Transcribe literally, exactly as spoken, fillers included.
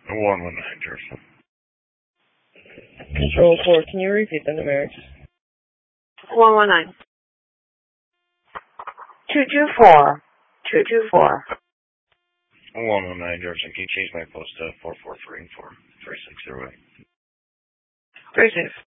one one nine, Jersey. Control four, can you repeat the numerics? one one nine. two two four. two two four. one one nine, Jersey. Can you change my post to four four three four three six zero eight? three six.